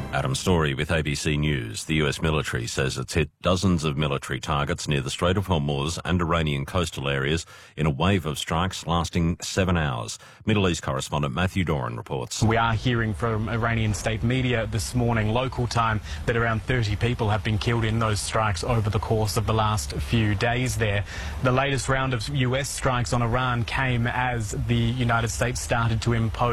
Adam Story with ABC News. The US military says it's hit dozens of military targets near the Strait of Hormuz and Iranian coastal areas in a wave of strikes lasting 7 hours. Middle East correspondent Matthew Doran reports. We are hearing from Iranian state media this morning, local time, that around 30 people have been killed in those strikes over the course of the last few days there. The latest round of US strikes on Iran came as the United States started to impose